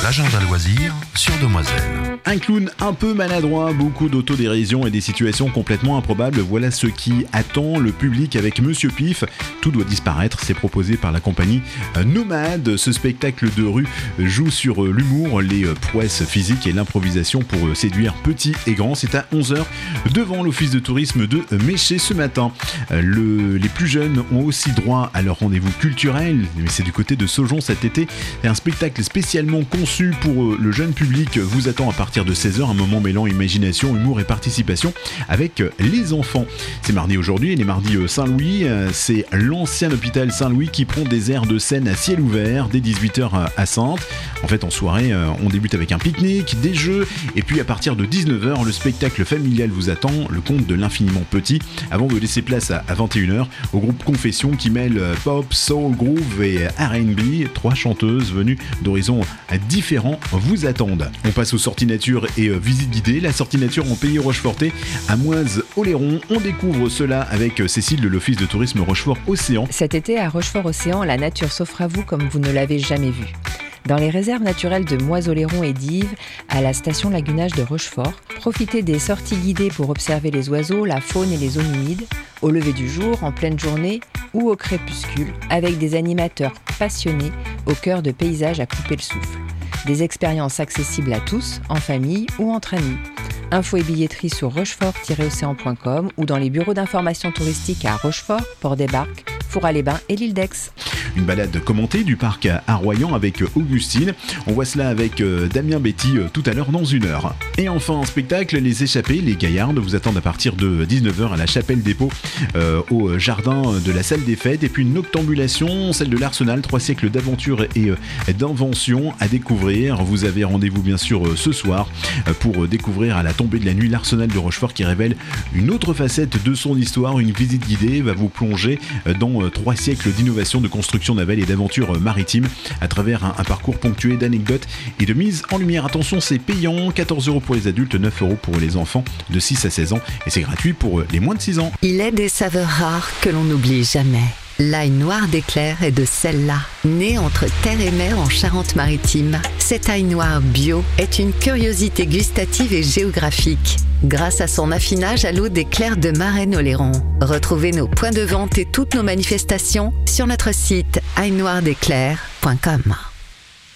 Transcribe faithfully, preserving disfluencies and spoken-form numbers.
l'agenda loisirs sur Demoiselle. Un clown un peu maladroit, beaucoup d'autodérision et des situations complètement improbables. Voilà ce qui attend le public avec Monsieur Pif. Tout doit disparaître, c'est proposé par la compagnie Nomade. Ce spectacle de rue joue sur l'humour, les prouesses physiques et l'improvisation pour séduire petits et grands. C'est à onze heures devant l'office de tourisme de Méché ce matin. Le, les plus jeunes ont aussi droit à leur rendez-vous culturel, mais c'est du côté de Saujon cet été. Un spectacle spécialement conçu pour le jeune public vous attend à partir de seize heures, un moment mêlant imagination, humour et participation avec les enfants. C'est mardi aujourd'hui, et les mardis Saint-Louis, c'est l'ancien hôpital Saint-Louis qui prend des airs de scène à ciel ouvert dès dix-huit heures à Saintes. En fait, en soirée, on débute avec un pique-nique, des jeux, et puis à partir de dix-neuf heures, le spectacle familial vous attend, le conte de l'infiniment petit, avant de laisser place à vingt et une heures au groupe Confession qui mêle pop, soul, groove et R and B. Trois chanteuses venues d'horizons différents vous attendent. On passe aux sorties nature et visites guidées. La sortie nature en Pays Rochefortais à Moise-Oléron. On découvre cela avec Cécile de l'Office de tourisme Rochefort-Océan. Cet été à Rochefort-Océan, la nature s'offre à vous comme vous ne l'avez jamais vu. Dans les réserves naturelles de Moise-Oléron et d'Yves, à la station lagunage de Rochefort, profitez des sorties guidées pour observer les oiseaux, la faune et les zones humides, au lever du jour, en pleine journée ou au crépuscule, avec des animateurs passionnés au cœur de paysages à couper le souffle. Des expériences accessibles à tous, en famille ou entre amis. Infos et billetterie sur rochefort tiret océan point com ou dans les bureaux d'information touristique à Rochefort, Port-des-Barques, Fourras-les-Bains et l'île d'Aix. Une balade commentée du parc à Royan avec Augustine. On voit cela avec Damien Betty tout à l'heure dans une heure. Et enfin en spectacle, les échappés, les gaillardes vous attendent à partir de dix-neuf heures à la Chapelle Dépôt euh, au jardin de la salle des fêtes. Et puis une noctambulation, celle de l'Arsenal, trois siècles d'aventure et d'invention à découvrir. Vous avez rendez-vous bien sûr ce soir pour découvrir à la tombée de la nuit l'Arsenal de Rochefort qui révèle une autre facette de son histoire. Une visite guidée va vous plonger dans trois siècles d'innovation, de construction navale et d'aventure maritime à travers un, un parcours ponctué d'anecdotes et de mise en lumière. Attention, c'est payant, quatorze euros pour les adultes, neuf euros pour les enfants de six à seize ans et c'est gratuit pour les moins de six ans. Il est des saveurs rares que l'on n'oublie jamais. L'ail noir d'Éclair est de celle-là. Né entre terre et mer en Charente-Maritime, cet ail noir bio est une curiosité gustative et géographique. Grâce à son affinage à l'eau d'Éclair de Marennes-Oléron. Retrouvez nos points de vente et toutes nos manifestations sur notre site ail noir d'éclair point com.